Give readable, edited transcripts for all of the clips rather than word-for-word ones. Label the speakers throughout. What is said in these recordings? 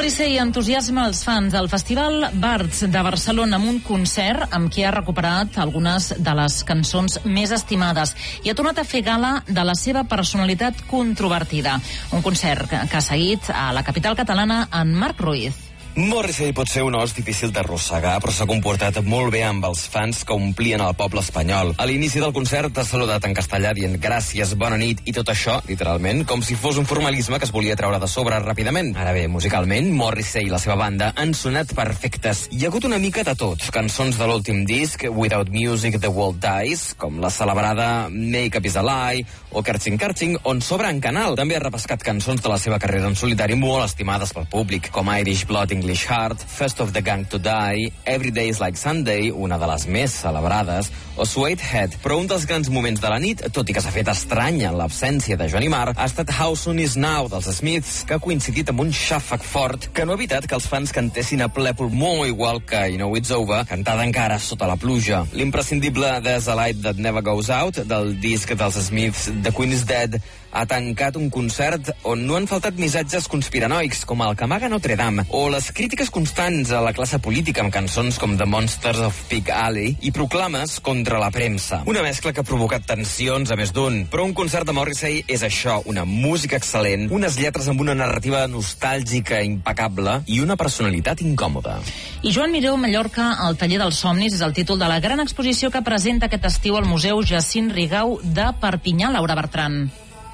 Speaker 1: Morrissey entusiasma els fans del Festival Bards de Barcelona amb un concert amb qui ha recuperat algunes de les cançons més estimades i ha tornat a fer gala de la seva personalitat controvertida. Un concert que ha seguit a la capital catalana en Marc Ruiz.
Speaker 2: Morrissey pot ser un os difícil d'arrossegar, però s'ha comportat molt bé amb els fans que omplien el poble espanyol. A l'inici del concert ha saludat en castellà dient gràcies, bona nit i tot això, literalment, com si fos un formalisme que es volia treure de sobre ràpidament. Ara bé, musicalment, Morrissey i la seva banda han sonat perfectes. Hi ha hagut una mica de tot. Cançons de l'últim disc, Without Music the World Dies, com la celebrada Make Up is a Lie o Kerching Kerching, on s'obre en canal. També ha repescat cançons de la seva carrera en solitari molt estimades pel públic, com Irish Blood, English Heart, First of the Gang to Die, Every Day is Like Sunday, una de les més celebrades, o Suede Head. Però un dels grans moments de la nit, tot i que s'ha fet estrany en l'absència de Joan i Marc, ha estat How Soon Is Now dels Smiths, que ha coincidit amb un xàfec fort que no ha evitat que els fans cantessin a ple pulmó, igual que You Know It's Over, cantada encara sota la pluja. L'imprescindible There's a Light That Never Goes Out, del disc dels Smiths The Queen is Dead, ha tancat un concert on no han faltat missatges conspiranoics, com el que amaga Notre Dame, o les crítiques constants a la classe política amb cançons com The Monsters of Pig Alley i proclames contra la premsa. Una mescla que ha provocat tensions a més d'un, però un concert de Morrissey és això, una música excel·lent, unes lletres amb una narrativa nostàlgica impecable i una personalitat incòmoda.
Speaker 1: I Joan Miró, Mallorca, el taller dels somnis, és el títol de la gran exposició que presenta aquest estiu al Museu Jacint Rigau de Perpinyà. Laura Bertran.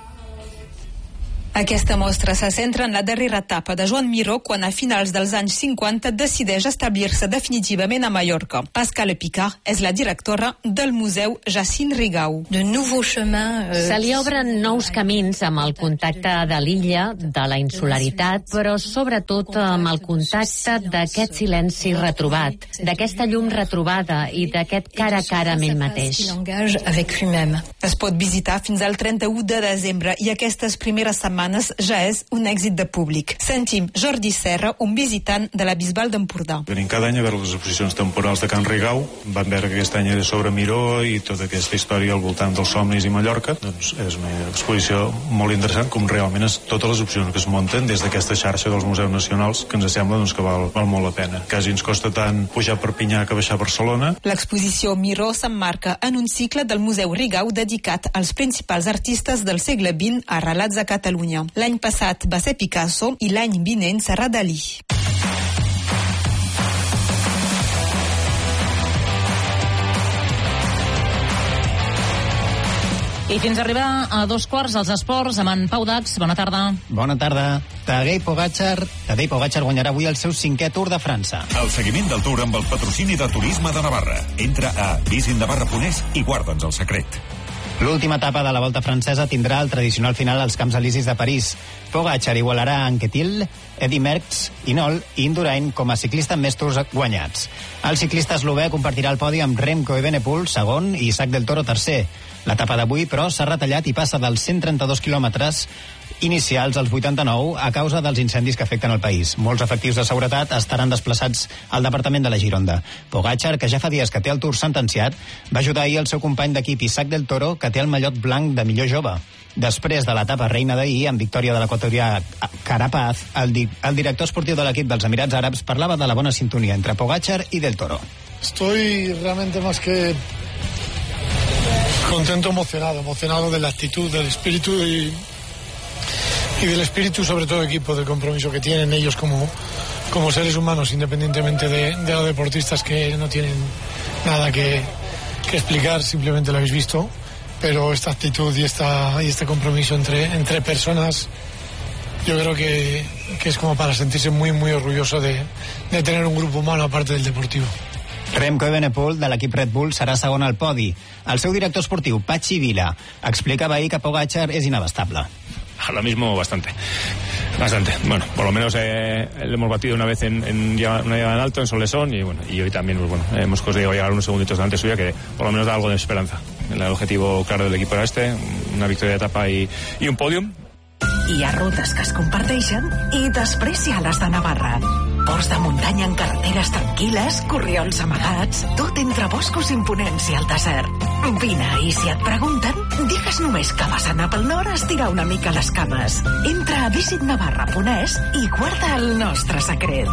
Speaker 3: Aquesta mostra se centra en la darrera etapa de Joan Miró quan a finals dels anys 50 decideix establir-se definitivament a Mallorca. Pascal Picard és la directora del Museu Jacint Rigau.
Speaker 4: Se li obren nous camins amb el contacte de l'illa, de la insularitat, però sobretot amb el contacte d'aquest silenci retrobat, d'aquesta llum retrobada i d'aquest cara a cara amb ell mateix.
Speaker 3: Es pot visitar fins al 31 de desembre i aquestes primeres setmanes ja és un èxit de públic. Sentim Jordi Serra, un visitant de la Bisbal d'Empordà.
Speaker 5: Venim cada any a veure les exposicions temporals de Can Rigau. Vam veure que aquest any era sobre Miró i tota aquesta història al voltant dels somnis i Mallorca. Doncs és una exposició molt interessant, com realment és totes les opcions que es munten des d'aquesta xarxa dels museus nacionals, que ens sembla doncs, que val molt la pena. Quasi ens costa tant pujar a Perpinyà que baixar a Barcelona.
Speaker 3: L'exposició Miró s'emmarca en un cicle del Museu Rigau dedicat als principals artistes del segle XX arrelats a Catalunya. L'any passat va ser Picasso i l'any vinent serà Dalí.
Speaker 1: I fins a arribar a 2:15 als esports amb en Pau Dax. Bona tarda.
Speaker 6: Bona tarda. Tadej Pogačar guanyarà avui el seu 5è Tour de França.
Speaker 7: El seguiment del Tour amb el patrocini de Turisme de Navarra. Entra a visinnavarra.es i guarda'ns el secret.
Speaker 6: L'última etapa de la Volta francesa tindrà el tradicional final als Camps Elisis de París. Pogačar igualarà Anquetil, Eddy Merckx, Hinault i Indurain com a ciclista amb més tours guanyats. El ciclista eslovè compartirà el podi amb Remco Evenepoel, segon, i Isaac del Toro, tercer. L'etapa d'avui, però, s'ha retallat i passa dels 132 quilòmetres inicials als 89 a causa dels incendis que afecten el país. Molts efectius de seguretat estaran desplaçats al departament de la Gironda. Pogačar, que ja fa dies que té el Tour sentenciat, va ajudar ahir el seu company d'equip Isaac del Toro, que té el mallot blanc de millor jove. Després de l'etapa reina d'ahir, amb victòria de l'equatorià Carapaz, el director esportiu de l'equip dels Emirats Àrabs parlava de la bona sintonia entre Pogačar i del Toro.
Speaker 8: Estoy realmente más que contento, emocionado de la actitud, del espíritu y del espíritu, sobre todo equipo, del compromiso que tienen ellos como seres humanos, independientemente de los deportistas, que no tienen nada que explicar, simplemente lo habéis visto, pero esta actitud y este compromiso entre personas, yo creo que es como para sentirse muy, muy orgulloso de tener un grupo humano aparte del deportivo.
Speaker 6: Remco Evenepoel, de l'equip Red Bull, serà segon al podi. El seu director esportiu, Patxi Vila, explicava ahir que Pogačar és inabastable.
Speaker 9: Ahora mismo bastante. Bueno, por lo menos le hemos batido una vez en una llegada en alto, en Solesón, y hoy también hemos conseguido llegar unos segunditos delante suya, que por lo menos da algo de esperanza. El objetivo claro del equipo era una victoria de etapa y un podium.
Speaker 10: Hi ha rutes que es comparteixen i després hi ha les de Navarra. esports de muntanya en carreteres tranquil·les, corriols amagats, tot entre boscos imponents i el desert. Vine, i si et pregunten, digues només que vas anar pel nord a estirar una mica les cames. Entra a visitnavarra.es i guarda el nostre secret.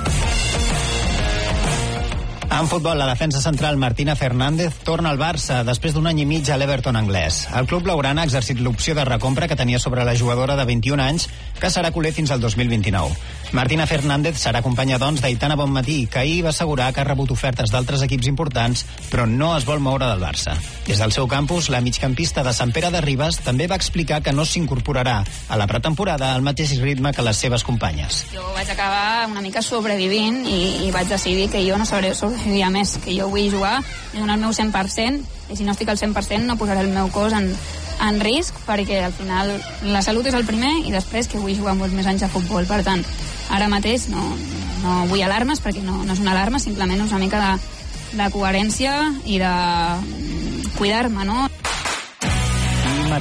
Speaker 6: En futbol, la defensa central Martina Fernández torna al Barça després d'un any i mig a l'Everton anglès. El club blaugrana ha exercit l'opció de recompra que tenia sobre la jugadora de 21 anys, que serà culer fins al 2029. Martina Fernández serà acompanya, doncs, d'Aitana Bonmatí, que ahir va assegurar que ha rebut ofertes d'altres equips importants, però no es vol moure del Barça. Des del seu campus, la migcampista de Sant Pere de Ribes també va explicar que no s'incorporarà a la pretemporada al mateix ritme que les seves companyes.
Speaker 11: Jo vaig acabar una mica sobrevivint i vaig decidir que jo no sabré sobreviure més, que jo vull jugar i donar el meu 100%, i si no estic al 100% no posaré el meu cos en risc, perquè al final la salut és el primer i després que vull jugar molts més anys a futbol. Per tant, ara mateix no vull alarmes, perquè no és una alarma, simplement és una mica de coherència i de cuidar-me, no?
Speaker 6: I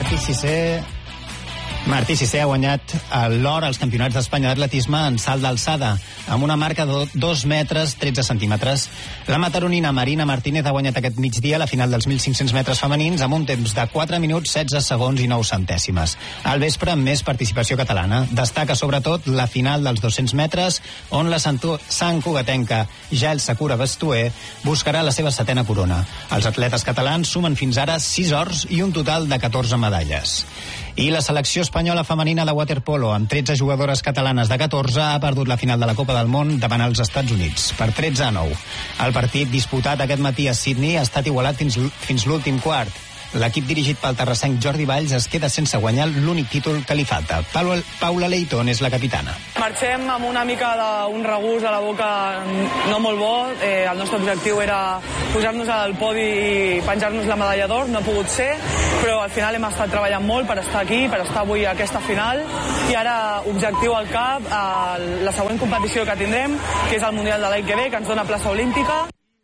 Speaker 6: Martí Cissé ha guanyat l'or als Campionats d'Espanya d'atletisme en salt d'alçada, amb una marca de 2 metres 13 centímetres. La mataronina Marina Martínez ha guanyat aquest migdia la final dels 1.500 metres femenins amb un temps de 4 minuts, 16 segons i 9 centèsimes. Al vespre, amb més participació catalana. Destaca sobretot la final dels 200 metres, on la santcugatenca Jael Sakura Bestué buscarà la seva 7a corona. Els atletes catalans sumen fins ara 6 ors i un total de 14 medalles. I la selecció espanyola femenina de waterpolo, amb 13 jugadores catalanes de 14, ha perdut la final de la Copa del Món davant els Estats Units, per 13-9. El partit disputat aquest matí a Sydney ha estat igualat fins l'últim quart. L'equip dirigit pel terrassenc Jordi Valls es queda sense guanyar l'únic títol que li falta. Paula Leitón és la capitana.
Speaker 12: Marxem amb una mica d'un regust a la boca no molt bo. El nostre objectiu era pujar-nos al podi i penjar-nos la medalla d'or. No ha pogut ser, però al final hem estat treballant molt per estar aquí, per estar avui a aquesta final. I ara, objectiu al cap, la següent competició que tindrem, que és el Mundial de l'any que ve, que ens dona plaça olímpica.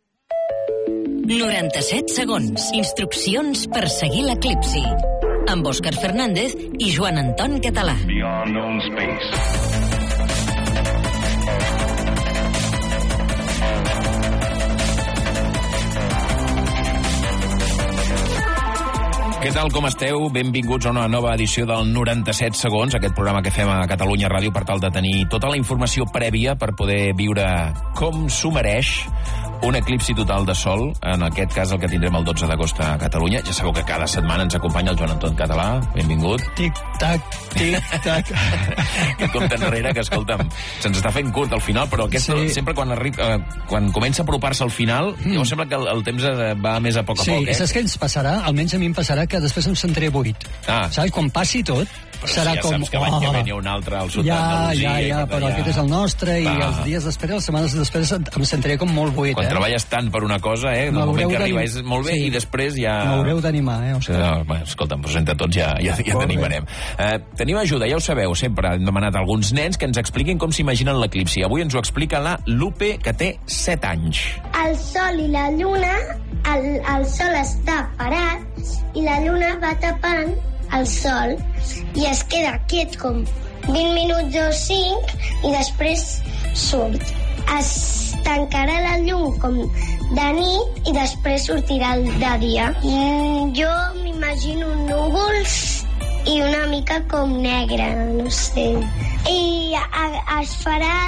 Speaker 13: 97 segons. Instruccions per seguir l'eclipsi. Amb Òscar Fernández i Joan Anton Català. Beyond known space.
Speaker 14: Què tal, com esteu? Benvinguts a una nova edició del 97 segons, aquest programa que fem a Catalunya Ràdio per tal de tenir tota la informació prèvia per poder viure com s'ho mereix un eclipsi total de sol, en aquest cas el que tindrem el 12 d'agost a Catalunya. Ja sabeu que cada setmana ens acompanya el Joan Anton Català. Benvingut.
Speaker 15: Tic-tac, tic-tac.
Speaker 14: Que compte enrere, que escolta'm, se'ns està fent curt al final, però sempre quan comença a apropar-se al final, llavors sembla que el temps va més a poc a poc.
Speaker 15: Sí, saps què ens passarà? Almenys a mi em passarà que després em sentiré buit. Saps? Quan passi tot, serà com...
Speaker 14: Però si ja saps que l'any que ve n'hi ha un altre al sud d'Andalusia.
Speaker 15: Ja, però aquest és el nostre, i els dies després, les setmanes després, em sentiré com molt buit.
Speaker 14: Quan treballes tant per una cosa, el moment que arriba és molt bé, i després ja...
Speaker 15: M'haureu d'animar,
Speaker 14: Escolta'm, doncs entre tots ja t'animarem. Tenim ajuda, ja ho sabeu, sempre hem demanat a alguns nens que ens expliquin com s'imaginen l'eclipsi. Avui ens ho explica la Lupe, que té 7 anys.
Speaker 16: El sol i la lluna, el sol està parat i la lluna va tapant el sol i es queda quiet com 20 minuts o 5 i després surt. Es tancarà la llum com de nit i després sortirà de dia. Jo m'imagino núvols i una mica com negre, no sé. I es farà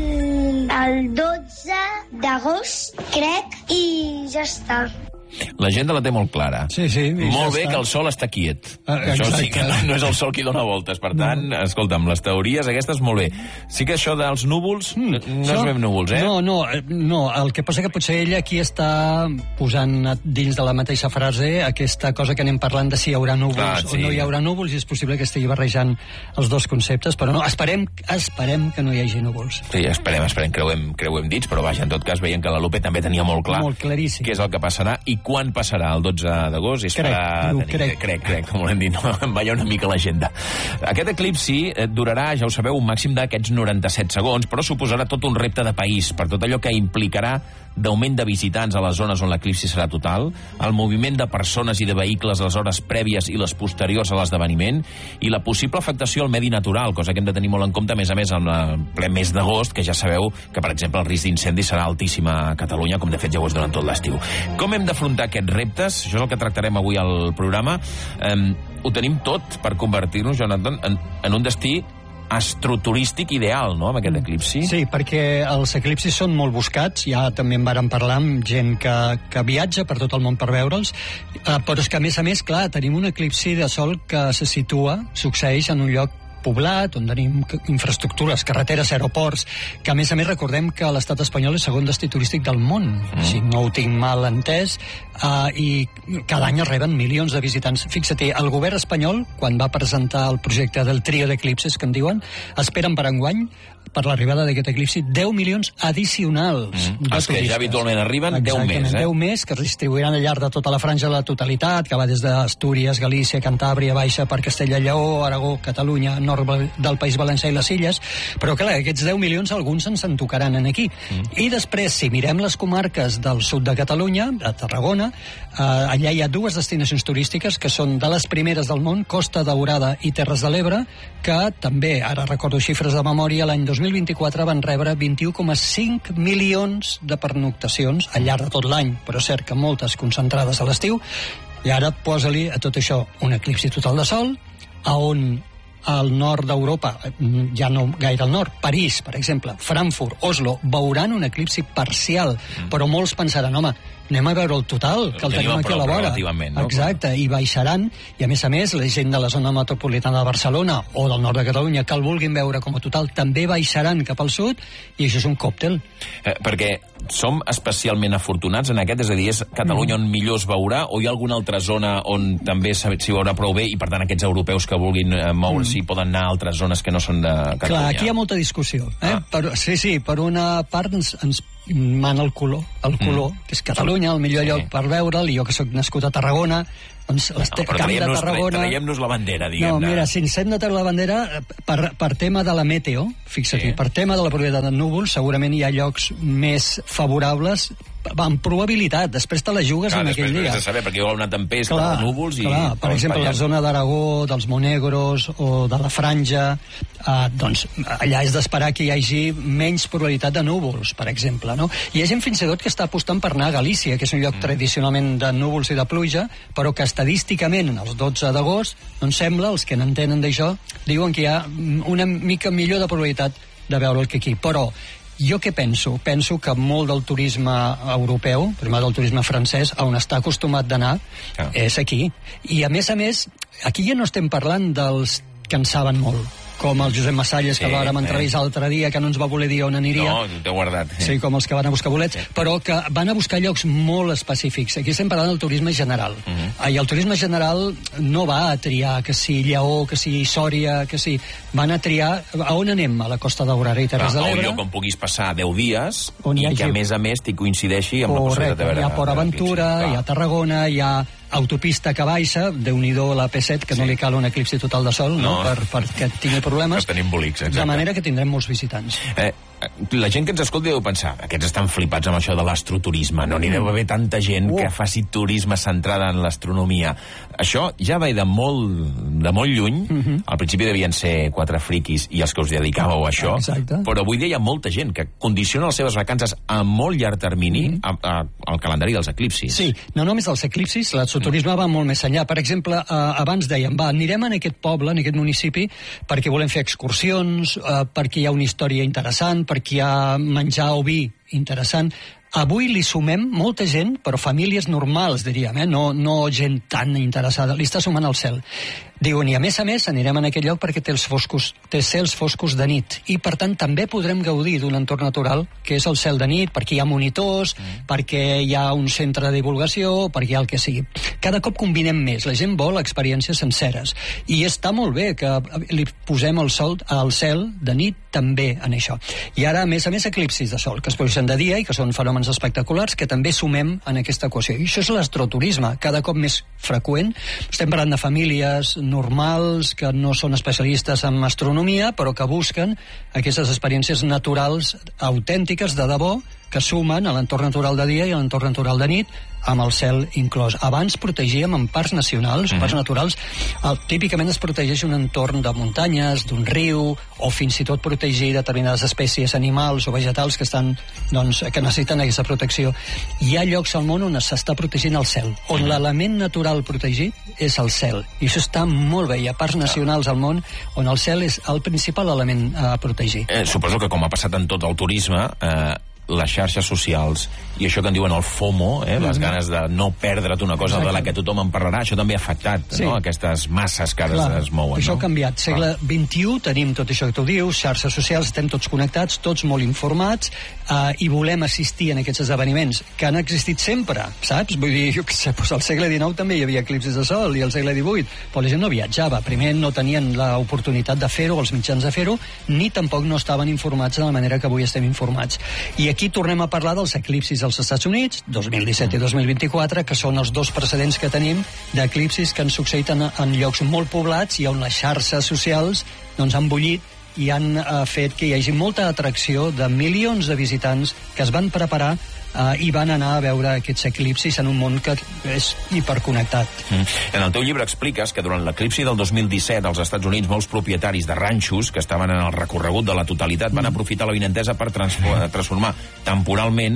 Speaker 16: el 12 d'agost, crec, i ja està.
Speaker 14: La gent la té molt clara.
Speaker 15: Sí.
Speaker 14: Molt bé que el sol està quiet. Això sí que no és el sol qui dona voltes. Per tant, escolta'm, les teories aquestes molt bé. Sí que això dels núvols, no és ben núvols, eh?
Speaker 15: No, el que passa que potser ella aquí està posant dins de la mateixa frase aquesta cosa que anem parlant de si hi haurà núvols o no hi haurà núvols, i és possible que estigui barrejant els dos conceptes, però no, esperem que no hi hagi núvols.
Speaker 14: Sí, esperem, creuem dits, però vaja, en tot cas veiem que la Lupe també tenia molt clar què és el que passarà i quan passarà el 12 d'agost. Crec, com volem dir, no em veia una mica l'agenda. Aquest eclipsi durarà, ja ho sabeu, un màxim d'aquests 97 segons, però suposarà tot un repte de país, per tot allò que implicarà d'augment de visitants a les zones on l'eclipsi serà total, el moviment de persones i de vehicles a les hores prèvies i les posteriors a l'esdeveniment, i la possible afectació al medi natural, cosa que hem de tenir molt en compte, a més, en el ple mes d'agost, que ja sabeu que, per exemple, el risc d'incendi serà altíssim a Catalunya, com de fet ja ho és durant tot l'estiu. Com hem d'afrontar aquests reptes? Això és el que tractarem avui al programa. Ho tenim tot per convertir-nos, Jonathan, en un destí astroturístic ideal, no?, amb aquest eclipsi.
Speaker 15: Sí, perquè els eclipsis són molt buscats, ja també en vàrem parlar amb gent que viatja per tot el món per veure'ls, però és que, a més, clar, tenim un eclipsi de sol que succeeix en un lloc poblat, on tenim infraestructures, carreteres, aeroports, que a més recordem que l'estat espanyol és segon destí turístic del món, si no ho tinc mal entès, i cada any es reben milions de visitants. Fixa-t'hi, el govern espanyol, quan va presentar el projecte del trio d'eclipses, que en diuen, esperen per enguany, per l'arribada d'aquest eclipsi, 10 milions addicionals de
Speaker 14: els que ja habitualment arriben, 10 més,
Speaker 15: 10 més, que es distribuiran al llarg de tota la franja de la totalitat, que va des d'Astúries, Galícia, Cantàbria, baixa per Castella i Lleó, Aragó, Catalunya, nord del País Valencià i les Illes, però clar, aquests 10 milions alguns ens en tocaran aquí. I després, si mirem les comarques del sud de Catalunya, a Tarragona, allà hi ha dues destinacions turístiques que són de les primeres del món, Costa Daurada i Terres de l'Ebre, que també, ara recordo xifres de memòria, l'any 2024 van rebre 21,5 milions de pernoctacions al llarg de tot l'any, però és cert que moltes concentrades a l'estiu, i ara posa-li a tot això un eclipsi total de sol, a on al nord d'Europa, ja no gaire al nord, París, per exemple, Frankfurt, Oslo, veuran un eclipsi parcial, però molts pensaran, home, anem a veure el total, que el tenim aquí a la vora.
Speaker 14: No?
Speaker 15: Exacte, i baixaran, i a més, la gent de la zona metropolitana de Barcelona o del nord de Catalunya que el vulguin veure com a total, també baixaran cap al sud, i això és un còctel.
Speaker 14: Perquè som especialment afortunats en aquest, és a dir, és Catalunya on millor es veurà, o hi ha alguna altra zona on també s'hi veurà prou bé, i per tant aquests europeus que vulguin moure's poden anar a altres zones que no són de Catalunya?
Speaker 15: Clar, aquí hi ha molta discussió. Per una part ens mana el color, que és Catalunya, el millor lloc per veure'l, i jo que soc nascut a Tarragona, doncs
Speaker 14: camp de Tarragona... Traiem-nos la bandera, diguem-ne.
Speaker 15: No, mira, si ens hem de treure la bandera, per tema de la meteo, fixa't, per tema de la probabilitat de núvols, segurament hi ha llocs més favorables, amb probabilitat, després te la jugues en aquell dia.
Speaker 14: Després de saber, perquè hi ha una tempesta de núvols i...
Speaker 15: Clar, per exemple, la zona d'Aragó, dels Monegros o de la Franja, doncs allà és d'esperar que hi hagi menys probabilitat de núvols, per exemple, no? Hi ha gent fins i tot que està apostant per anar a Galícia, que és un lloc tradicionalment de núvols i de pluja, però que estadísticament, els 12 d'agost, doncs sembla, els que n'entenen d'això, diuen que hi ha una mica millor de probabilitat de veure'l que aquí. Però jo què penso? Penso que molt del turisme europeu, primer del turisme francès, on està acostumat d'anar, és aquí. I a més, aquí ja no estem parlant dels que en saben molt, com el Josep Massalles, que vàrem entrevistar l'altre dia, que no ens va voler dir on aniria.
Speaker 14: No, t'he guardat.
Speaker 15: Sí, com els que van a buscar bolets, però que van a buscar llocs molt específics. Aquí estem parlant del turisme general. I el turisme general no va a triar que si Lleó, que si Sòria, que si... Van a triar a on anem, a la Costa Daurada i Terres de l'Ebre.
Speaker 14: A un lloc on puguis passar 10 dies i que, a més, t'hi coincideixi amb la possibilitat de veure...
Speaker 15: Hi ha Port Aventura, hi ha Tarragona, hi ha autopista que baixa, Déu-n'hi-do la P7, que no li cal un eclipsi total de sol, no? perquè tingui problemes.
Speaker 14: Que tenim bolics, exacte.
Speaker 15: De manera que tindrem molts visitants.
Speaker 14: La gent que ens escolta deu pensar, aquests estan flipats amb això de l'astroturisme, no n'hi deu haver tanta gent que faci turisme centrada en l'astronomia. Això ja ve de molt lluny. Al principi devien ser 4 friquis i els que us dedicàveu a això, però avui dia hi ha molta gent que condiciona les seves vacances a molt llarg termini al calendari dels eclipsis.
Speaker 15: Sí, no només els eclipsis, l'astroturisme va molt més enllà. Per exemple, abans dèiem, anirem en aquest poble, en aquest municipi, perquè volem fer excursions, perquè hi ha una història interessant, perquè hi ha menjar o vi interessant. Avui li sumem molta gent, però famílies normals, diríem, no gent tan interessada, li està sumant al cel. Diuen, i a més, anirem en aquest lloc perquè té cels foscos de nit, i per tant també podrem gaudir d'un entorn natural, que és el cel de nit, perquè hi ha monitors, perquè hi ha un centre de divulgació, perquè hi ha el que sigui. Cada cop combinem més, la gent vol experiències senceres, i està molt bé que li posem el sol al cel de nit també en això. I ara, a més, eclipsis de sol, que es produeixen de dia i que són fenòmens espectaculars, que també sumem en aquesta equació. I això és l'astroturisme, cada cop més freqüent. Estem parlant de famílies normals, que no són especialistes en astronomia, però que busquen aquestes experiències naturals autèntiques, de debò, que sumen a l'entorn natural de dia i a l'entorn natural de nit, amb el cel inclòs. Abans protegíem en parcs nacionals, parcs naturals, típicament es protegeix un entorn de muntanyes, d'un riu, o fins i tot protegir determinades espècies animals o vegetals que estan, doncs, que necessiten aquesta protecció. Hi ha llocs al món on s'està protegint el cel, on l'element natural protegit és el cel, i això està molt bé. Hi ha parcs nacionals al món on el cel és el principal element a protegir.
Speaker 14: Suposo que, com ha passat en tot el turisme, les xarxes socials i això que en diuen el FOMO, les ganes de no perdre't una cosa de la que tothom en parlarà, això també ha afectat aquestes masses que ara es mouen.
Speaker 15: Això ha canviat. Segle XXI tenim tot això que tu dius, xarxes socials, estem tots connectats, tots molt informats, i volem assistir en aquests esdeveniments que han existit sempre, saps? Vull dir, jo què sé, al segle XIX també hi havia eclipsis de sol, i al segle XVIII, però la gent no viatjava. Primer no tenien l'oportunitat de fer-ho, els mitjans de fer-ho, ni tampoc no estaven informats de la manera que avui estem informats. I aquí tornem a parlar dels eclipsis als Estats Units, 2017 i 2024, que són els dos precedents que tenim d'eclipsis que han succeït en llocs molt poblats i on les xarxes socials doncs, han bullit i han fet que hi hagi molta atracció de milions de visitants que es van preparar i van anar a veure aquests eclipsis en un món que és hiperconnectat.
Speaker 14: En el teu llibre expliques que durant l'eclipsi del 2017 als Estats Units molts propietaris de ranxos que estaven en el recorregut de la totalitat van aprofitar la vinentesa per transformar temporalment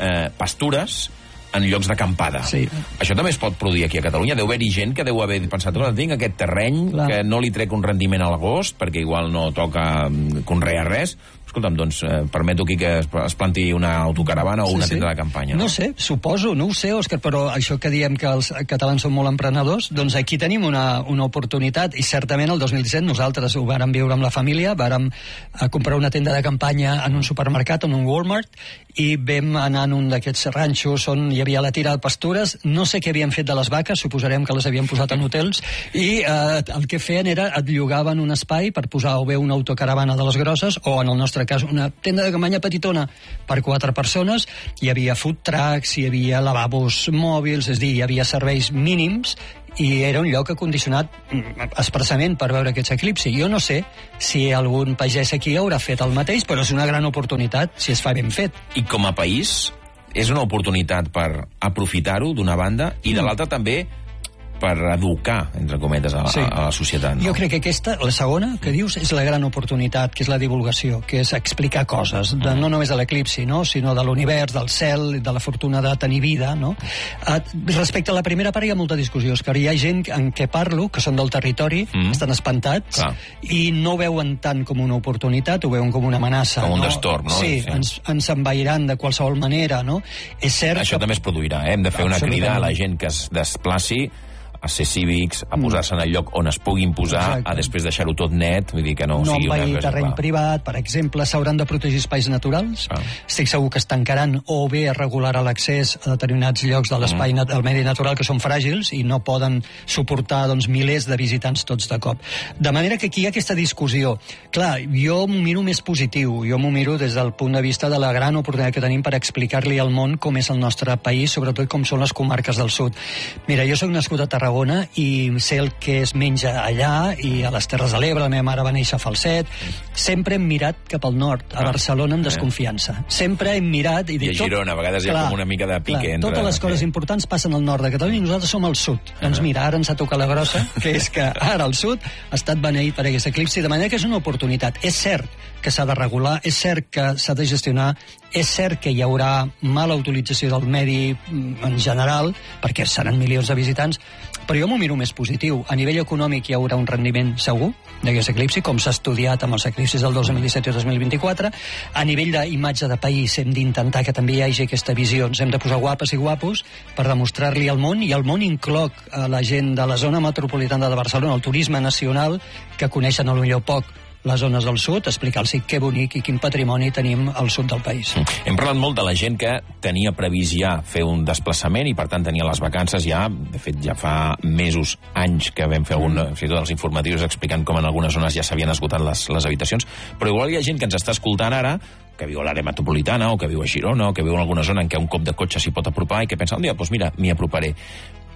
Speaker 14: pastures en llocs d'acampada. Això també es pot produir aquí a Catalunya. Deu haver-hi gent que deu haver pensat, tinc aquest terreny que no li trec un rendiment a l'agost perquè igual no toca conrear res. Escolta'm, doncs permeto aquí que es planti una autocaravana o una tenda de campanya.
Speaker 15: No sé, suposo, no ho sé, Òscar, però això que diem que els catalans són molt emprenedors, doncs aquí tenim una oportunitat, i certament el 2017 nosaltres ho vàrem viure amb la família, vàrem comprar una tenda de campanya en un supermercat, en un Walmart, i vam anar en un d'aquests ranxos on hi havia la tira de pastures. No sé què havien fet de les vaques, suposarem que les havien posat en hotels, i el que feien era et llogaven un espai per posar o bé una autocaravana de les grosses, o en el nostre cas una tenda de campanya petitona per 4 persones. Hi havia food trucks, hi havia lavabos mòbils, és a dir, hi havia serveis mínims, i era un lloc acondicionat expressament per veure aquests eclipsis. Jo no sé si algun pagès aquí haurà fet el mateix, però és una gran oportunitat si es fa ben fet.
Speaker 14: I com a país és una oportunitat per aprofitar-ho d'una banda, i de l'altra també per educar, entre cometes, a la societat. No?
Speaker 15: Jo crec que aquesta, la segona, que dius, és la gran oportunitat, que és la divulgació, que és explicar coses, no només de l'eclipsi, sinó de l'univers, del cel, de la fortuna de tenir vida. No? Respecte a la primera part hi ha molta discussió, que hi ha gent en què parlo, que són del territori, estan espantats, i no ho veuen tant com una oportunitat, ho veuen com una amenaça.
Speaker 14: Com un destorb, no?
Speaker 15: Sí, ens envairan de qualsevol manera, no? És cert
Speaker 14: això també es produirà, hem de fer una crida a la gent que es desplaci a ser cívics, a posar-se en el lloc on es puguin posar, a després deixar-ho tot net, vull dir que no sigui una
Speaker 15: envair terreny privat, per exemple, s'hauran de protegir espais naturals. Estic segur que es tancaran o bé es regularà l'accés a determinats llocs de l'espai del medi natural que són fràgils i no poden suportar milers de visitants tots de cop. De manera que aquí hi ha aquesta discussió. Clar, jo m'ho miro més positiu, jo m'ho miro des del punt de vista de la gran oportunitat que tenim per explicar-li al món com és el nostre país, sobretot com són les comarques del sud. Mira, jo soc nascut a Tarragona i sé el que es menja allà, i a les Terres de l'Ebre, la meva mare va néixer a Falset. Sempre hem mirat cap al nord, a Barcelona, amb desconfiança. Sempre hem mirat...
Speaker 14: I a Girona, a vegades hi ha com una mica de pique entre...
Speaker 15: Totes les coses importants passen al nord de Catalunya i nosaltres som al sud. Doncs mira, ara ens ha tocat la grossa, que és que ara el sud ha estat beneït per aquest eclipsi, de manera que és una oportunitat. És cert que s'ha de regular, és cert que s'ha de gestionar, és cert que hi haurà mala utilització del medi en general, perquè seran milions de visitants, però jo m'ho miro més positiu. A nivell econòmic hi haurà un rendiment segur d'aquest eclipsi, com s'ha estudiat amb els eclipsis del 2017 i 2024. A nivell d'imatge de país hem d'intentar que també hi hagi aquesta visió. Ens hem de posar guapes i guapos per demostrar-li al món, i al món incloc a la gent de la zona metropolitana de Barcelona, el turisme nacional, que coneixen potser poc les zones del sud, explicar-los que bonic i quin patrimoni tenim al sud del país.
Speaker 14: Hem parlat molt de la gent que tenia previst ja fer un desplaçament i per tant tenia les vacances ja, de fet ja fa mesos, anys que vam fer fins i tot els informatius explicant com en algunes zones ja s'havien esgotat les habitacions, però igual hi ha gent que ens està escoltant ara que viu a l'àrea metropolitana o que viu a Girona o que viu en alguna zona en què un cop de cotxe s'hi pot apropar i que pensa, un dia, doncs mira, m'hi aproparé.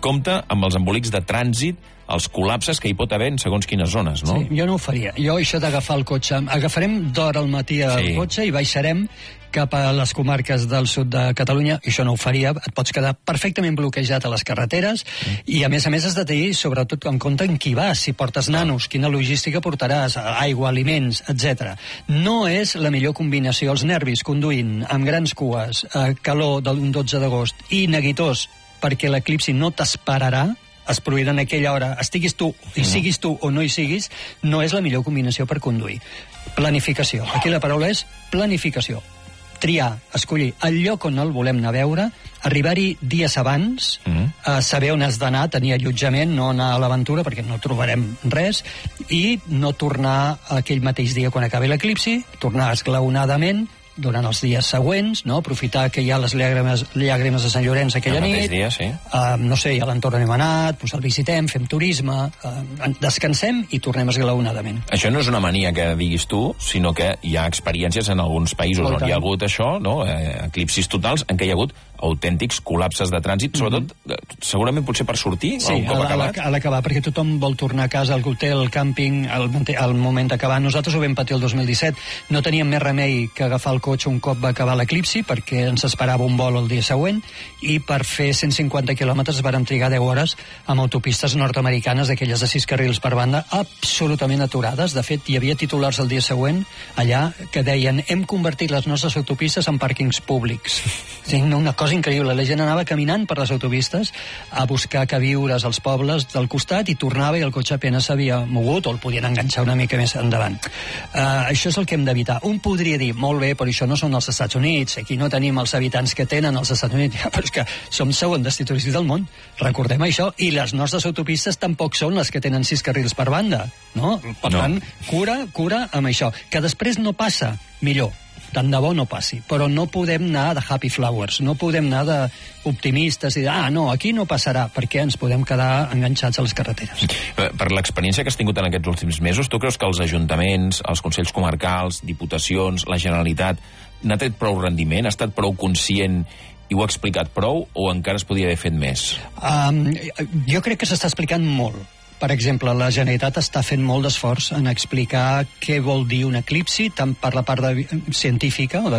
Speaker 14: compte amb els embolics de trànsit, els col·lapses que hi pot haver en segons quines zones, no?
Speaker 15: Sí, jo no ho faria. Jo això d'agafar el cotxe... Agafarem d'hora al matí el cotxe i baixarem cap a les comarques del sud de Catalunya, i això no ho faria, et pots quedar perfectament bloquejat a les carreteres, i a més has de tenir, sobretot, en compte en qui vas, si portes nanos, quina logística portaràs, aigua, aliments, etc. No és la millor combinació, els nervis conduint amb grans cues, calor d'un 12 d'agost i neguitós, perquè l'eclipsi no t'esperarà, es produirà en aquella hora, estiguis tu, i siguis tu o no hi siguis, no és la millor combinació per conduir. Planificació. Aquí la paraula és planificació. Triar, escollir el lloc on el volem anar a veure, arribar-hi dies abans, saber on has d'anar, tenir allotjament, no anar a l'aventura perquè no trobarem res, i no tornar aquell mateix dia quan acabi l'eclipsi, tornar esglaonadament durant els dies següents, no? Aprofitar que hi ha les llàgrimes de Sant Llorenç aquella nit,
Speaker 14: dia, sí.
Speaker 15: No sé, a l'entorn hem anat, doncs el visitem, fem turisme, descansem i tornem esglaonadament.
Speaker 14: Això no és una mania que diguis tu, sinó que hi ha experiències en alguns països on hi ha hagut això, no? Eclipsis totals, en què hi ha hagut autèntics col·lapses de trànsit, sobretot, segurament potser per sortir, un cop acabat.
Speaker 15: A l'acabar, perquè tothom vol tornar a casa, al hotel, al càmping, al moment d'acabar. Nosaltres ho vam patir el 2017. No teníem més remei que agafar el cotxe un cop va acabar l'eclipsi, perquè ens esperava un vol el dia següent, i per fer 150 quilòmetres vàrem trigar 10 hores amb autopistes nord-americanes, d'aquelles de 6 carrils per banda, absolutament aturades. De fet, hi havia titulars el dia següent allà que deien: hem convertit les nostres autopistes en pàrquings públics. Sí, una cosa increïble. La gent anava caminant per les autopistes a buscar queviures als pobles del costat i tornava i el cotxe apenas s'havia mogut o el podien enganxar una mica més endavant. Això és el que hem d'evitar. Un podria dir, molt bé, però això no són els Estats Units, aquí no tenim els habitants que tenen els Estats Units, però és que som segon destí turístic del món, recordem això, i les nostres autopistes tampoc són les que tenen 6 carrils per banda, no? Per tant, cura amb això. Que després no passa, millor. Tant de bo no passi, però no podem anar de happy flowers, no podem anar d'optimistes i dir, no, aquí no passarà, perquè ens podem quedar enganxats a les carreteres.
Speaker 14: Per l'experiència que has tingut en aquests últims mesos, tu creus que els ajuntaments, els consells comarcals, diputacions, la Generalitat, n'ha tret prou rendiment, ha estat prou conscient i ho ha explicat prou, o encara es podia haver fet més?
Speaker 15: Jo crec que s'està explicant molt. Per exemple, la Generalitat està fent molt d'esforç en explicar què vol dir un eclipsi, tant per la part científica o de